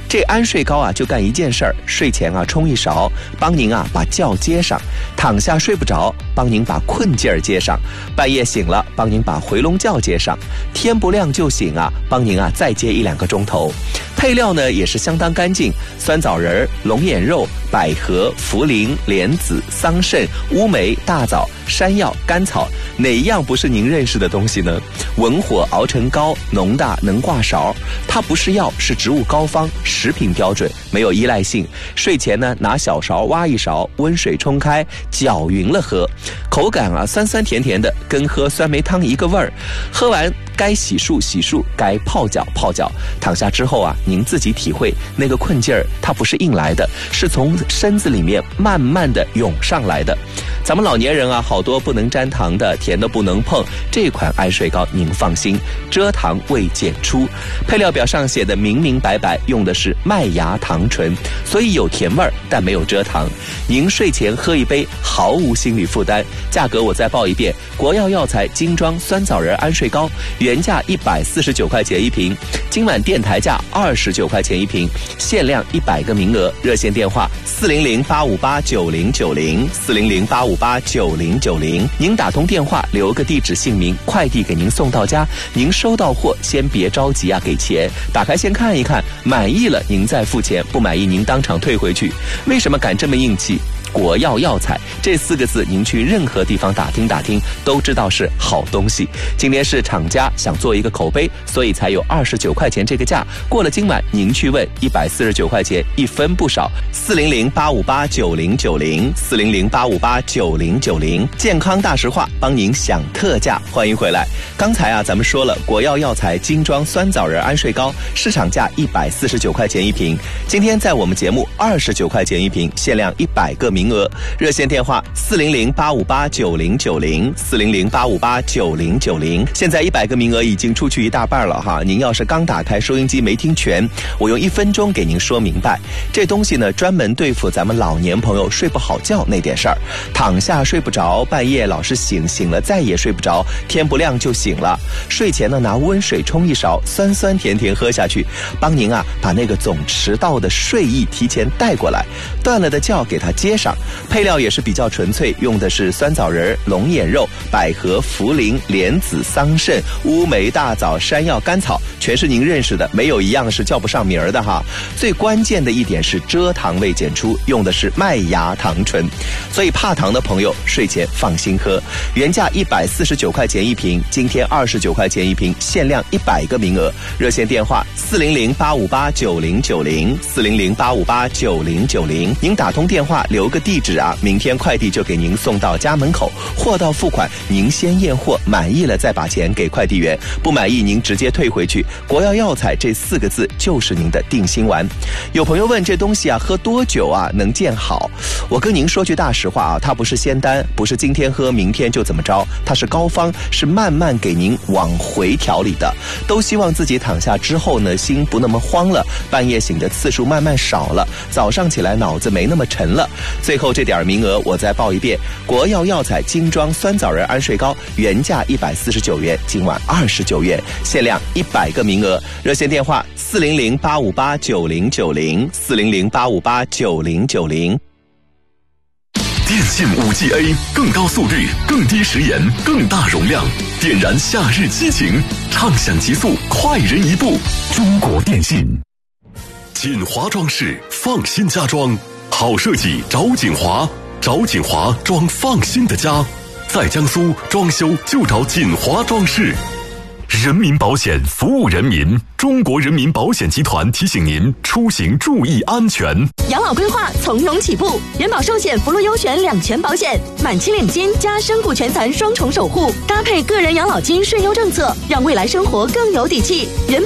这安睡膏啊，就干一件事儿，睡前啊冲一勺，帮您啊把觉接上；躺下睡不着，帮您把困劲儿接上；半夜醒了，帮您把回笼觉接上；天不亮就醒啊，帮您啊再接1-2个钟头。配料呢也是相当干净，酸枣仁、龙眼肉、百合、茯苓、莲子、桑葚、乌梅、大枣、山药、甘草，哪一样不是您认识的东西呢？文火熬成膏，浓大能挂勺。它不是药，是植物膏方，食品标准，没有依赖性。睡前呢，拿小勺挖一勺，温水冲开，搅匀了喝。口感啊，酸酸甜甜的，跟喝酸梅汤一个味儿。喝完该洗漱洗漱，该泡脚泡脚。躺下之后啊，您自己体会那个困劲儿，它不是硬来的，是从身子里面慢慢的涌上来的。咱们老年人啊，好多不能沾糖的，甜的不能碰。这款安睡膏您放心，蔗糖未检出。配料表上写的明明白白，用的是麦芽糖醇，所以有甜味儿，但没有蔗糖。您睡前喝一杯，毫无心理负担。价格我再报一遍：国药药材精装酸枣仁安睡膏，原价149块钱一瓶，今晚电台价29块钱一瓶，限量100个名额。热线电话400-858-9090，400-858-9090。您打通电话，留个地址姓名，快递给您送到家。您收到货先别着急啊，给钱，打开先看一看，满意了您再付钱，不满意您当场退回去。为什么敢这么硬气？国药药材这4个字，您去任何地方打听打听，都知道是好东西。今天是厂家想做一个口碑，所以才有29块钱这个价。过了今晚，您去问149块钱，一分不少。400-858-9090，400-858-9090，健康大实话，帮您享特价。欢迎回来。刚才啊，咱们说了，国药药材精装酸枣仁安睡膏，市场价149块钱一瓶，今天在我们节目29块钱一瓶，限量100个名额。热线电话400-858-9090，400-858-9090。现在100个名额已经出去一大半了哈，您要是刚打开收音机没听全，我用1分钟给您说明白。这东西呢，专门对付咱们老年朋友睡不好觉那点事儿，躺下睡不着，半夜老是醒，醒了再也睡不着，天不亮就醒了。睡前呢，拿温水冲一勺，酸酸甜甜喝下去，帮您啊把那个总迟到的睡意提前带过来，断了的觉给它接上。配料也是比较纯粹，用的是酸枣仁、龙眼肉、百合、茯苓、莲子、桑葚、乌梅、大枣、山药、甘草，全是您认识的，没有一样是叫不上名儿的哈。最关键的一点是蔗糖未检出，用的是麦芽糖醇，所以怕糖的朋友睡前放心喝。原价149块钱一瓶，今天29块钱一瓶，限量100个名额。热线电话400-858-9090，400-858-9090。您打通电话留个地址啊，明天快递就给您送到家门口。货到付款，您先验货，满意了再把钱给快递员，不满意您直接退回去。国药药材这4个字就是您的定心丸。有朋友问这东西啊，喝多久啊能见好？我跟您说句大实话啊，它不是仙丹，不是今天喝明天就怎么着，它是膏方，是慢慢给您往回调理的。都希望自己躺下之后呢，心不那么慌了，半夜醒的次数慢慢少了，早上起来脑子没那么沉了。最后这点名额我再报一遍，国药药材精装酸枣仁安睡膏，原价149元，今晚29元，限量100个名额。热线电话400-858-9090，400-858-9090。 电信 5G A， 更高速率，更低时延，更大容量，点燃夏日激情，畅享极速，快人一步。中国电信。锦华装饰，放心家装，好设计找锦华，找锦华装放心的家。在江苏装修就找锦华装饰。人民保险服务人民，中国人民保险集团提醒您出行注意安全。 养老规划从容起步，人保寿险福禄优选2全保险，满期领金加身故全残双重守护，搭配个人养老金税优政策，让未来生活更有底气。人